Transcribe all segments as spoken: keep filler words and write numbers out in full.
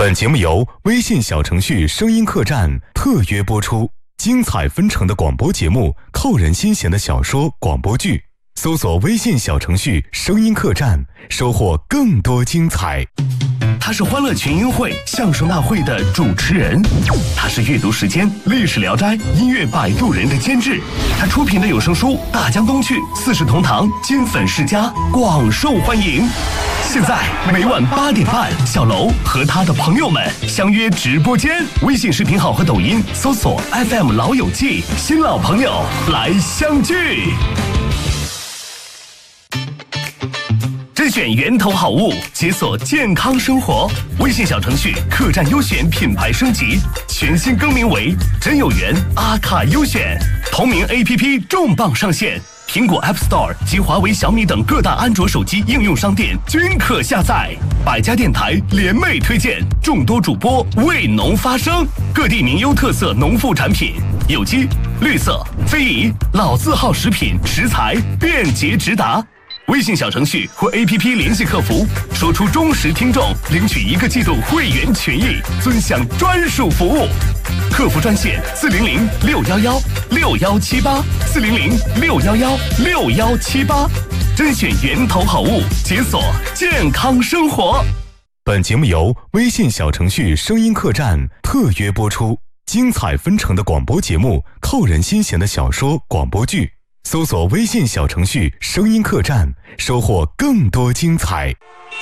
本节目由微信小程序声音客栈特约播出，精彩纷呈的广播节目，扣人心弦的小说广播剧，搜索微信小程序声音客栈，收获更多精彩。 他是欢乐群英会相声大会的主持人，他是阅读时间历史聊斋音乐摆渡人的监制，他出品的有声书《大江东去》四世同堂金粉世家广受欢迎。现在每晚八点半，小楼和他的朋友们相约直播间，微信视频号和抖音搜索 F M 老友记，新老朋友来相聚。甄选源头好物，解锁健康生活。微信小程序客栈优选品牌升级，全新更名为真有缘阿卡优选，同名 A P P 重磅上线，苹果 App Store 及华为、小米等各大安卓手机应用商店均可下载。百家电台联袂推荐，众多主播为农发声，各地名优特色农副产品，有机、绿色、非遗、老字号食品食材便捷直达。微信小程序或 A P P 联系客服，说出忠实听众，领取一个季度会员权益，尊享专属服务。客服专线四零零六幺幺六幺七八四零零六幺幺六幺七八，甄选源头好物，解锁健康生活。 本节目由微信小程序声音客栈特约播出，精彩纷呈的广播节目，扣人心弦的小说广播剧。搜索微信小程序声音客栈，收获更多精彩。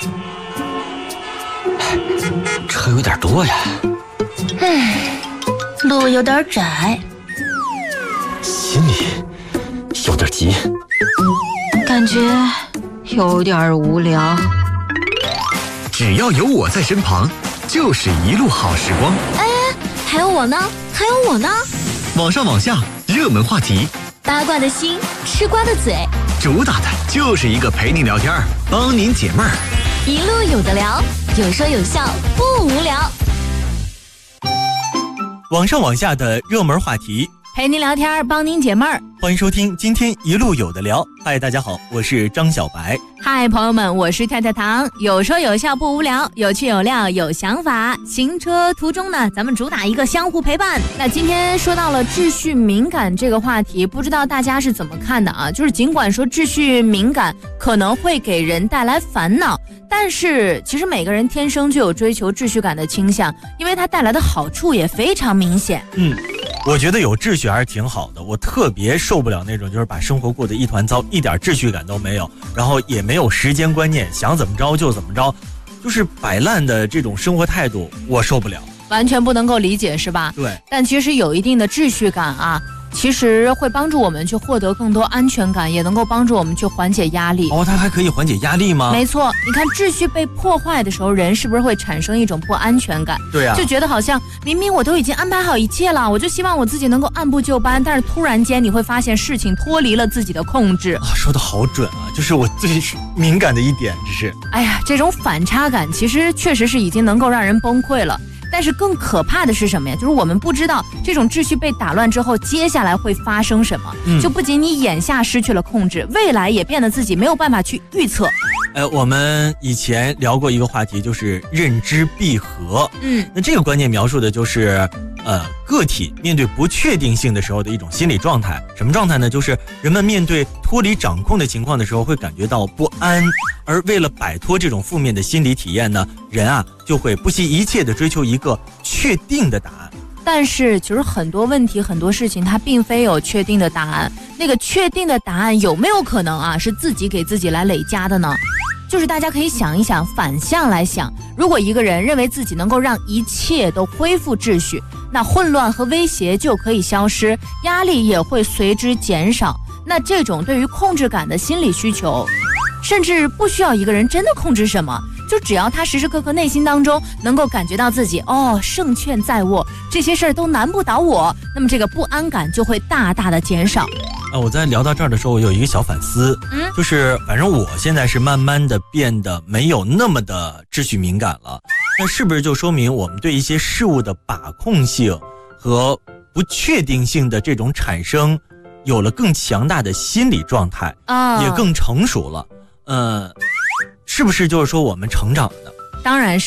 车有点多呀， 唉，路有点窄， 心里有点急， 感觉有点无聊。 只要有我在身旁，就是一路好时光。 哎，还有我呢，还有我呢。 网上网下，热门话题， 八卦的心，吃瓜的嘴， 主打的就是一个陪您聊天，帮您解闷儿， 一路有的聊，有说有笑，不无聊。 网上网下的热门话题， 陪您聊天，帮您解闷儿。 欢迎收听今天一路有的聊。嗨，大家好，我是张小白。 嗨，朋友们，我是跳跳糖，有说有笑不无聊，有趣有料有想法。行车途中呢，咱们主打一个相互陪伴。那今天说到了秩序敏感这个话题，不知道大家是怎么看的啊？就是尽管说秩序敏感可能会给人带来烦恼，但是其实每个人天生就有追求秩序感的倾向，因为它带来的好处也非常明显。 嗯，我觉得有秩序还是挺好的。我特别受不了那种就是把生活过得一团糟，一点秩序感都没有，然后也没有时间观念，想怎么着就怎么着，就是摆烂的这种生活态度，我受不了， 完全不能够理解，是吧？ 对。 但其实有一定的秩序感啊，其实会帮助我们去获得更多安全感，也能够帮助我们去缓解压力。 哦，它还可以缓解压力吗？ 没错，你看秩序被破坏的时候，人是不是会产生一种不安全感？ 对啊， 就觉得好像明明我都已经安排好一切了，我就希望我自己能够按部就班，但是突然间你会发现事情脱离了自己的控制。 啊，说得好准啊，就是我最敏感的一点，只是， 哎呀，这种反差感其实确实是已经能够让人崩溃了。但是更可怕的是什么呀？就是我们不知道这种秩序被打乱之后，接下来会发生什么。嗯，就不仅你眼下失去了控制，未来也变得自己没有办法去预测。 呃，我们以前聊过一个话题，就是认知闭合。 嗯， 那这个观念描述的就是，呃，个体面对不确定性的时候的一种心理状态。什么状态呢？就是人们面对脱离掌控的情况的时候，会感觉到不安。而为了摆脱这种负面的心理体验呢，人啊就会不惜一切的追求一个确定的答案。 但是其实很多问题很多事情它并非有确定的答案，那个确定的答案有没有可能啊是自己给自己来累加的呢？就是大家可以想一想，反向来想，如果一个人认为自己能够让一切都恢复秩序，那混乱和威胁就可以消失，压力也会随之减少。那这种对于控制感的心理需求，甚至不需要一个人真的控制什么，就只要他时时刻刻内心当中能够感觉到自己哦胜券在握，这些事儿都难不倒我，那么这个不安感就会大大的减少。 啊，我在聊到这儿的时候，我有一个小反思，嗯，就是反正我现在是慢慢的变得没有那么的秩序敏感了，那是不是就说明我们对一些事物的把控性和不确定性的这种产生，有了更强大的心理状态啊，也更成熟了？呃，是不是就是说我们成长的？ 当然是。